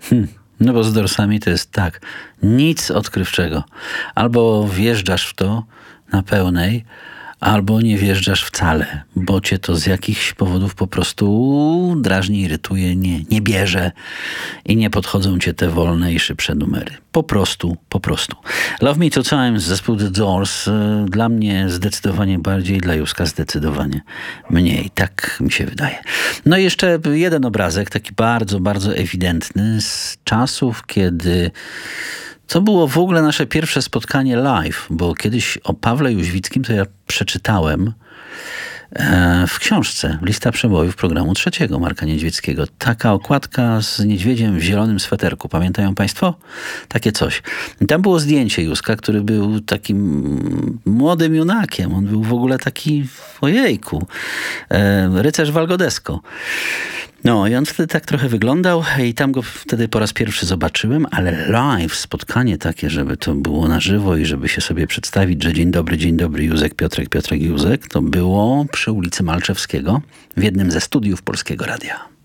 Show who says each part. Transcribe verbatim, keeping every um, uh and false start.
Speaker 1: Hmm. No bo z dorsami to jest tak, nic odkrywczego. Albo wjeżdżasz w to na pełnej, albo nie wjeżdżasz wcale, bo cię to z jakichś powodów po prostu drażni, irytuje, nie, nie bierze i nie podchodzą cię te wolne i szybsze numery. Po prostu, po prostu. Love Me Two Times, zespół The Doors, dla mnie zdecydowanie bardziej, dla Józka zdecydowanie mniej. Tak mi się wydaje. No i jeszcze jeden obrazek, taki bardzo, bardzo ewidentny z czasów, kiedy... To było w ogóle nasze pierwsze spotkanie live, bo kiedyś o Pawle Jóźwickim to ja przeczytałem e, w książce Lista przebojów programu trzeciego Marka Niedźwieckiego. Taka okładka z niedźwiedziem w zielonym sweterku. Pamiętają państwo? Takie coś. I tam było zdjęcie Józka, który był takim młodym junakiem. On był w ogóle taki, ojejku, e, rycerz Walgodesko. No i on wtedy tak trochę wyglądał i tam go wtedy po raz pierwszy zobaczyłem, ale live, spotkanie takie, żeby to było na żywo i żeby się sobie przedstawić, że dzień dobry, dzień dobry, Józek, Piotrek, Piotrek, Józek, to było przy ulicy Malczewskiego w jednym ze studiów Polskiego Radia.